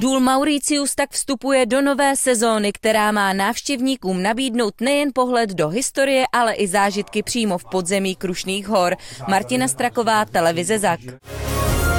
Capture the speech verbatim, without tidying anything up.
Důl Mauricius tak vstupuje do nové sezóny, která má návštěvníkům nabídnout nejen pohled do historie, ale i zážitky přímo v podzemí Krušných hor. Martina Straková, televize Zak.